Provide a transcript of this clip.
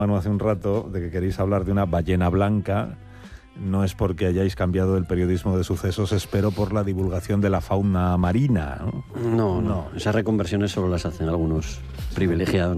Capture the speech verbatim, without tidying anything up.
Manu, hace un rato de que queréis hablar de una ballena blanca. No es porque hayáis cambiado el periodismo de sucesos, espero, por la divulgación de la fauna marina, ¿no? No, no, no. Esas reconversiones solo las hacen algunos privilegiados.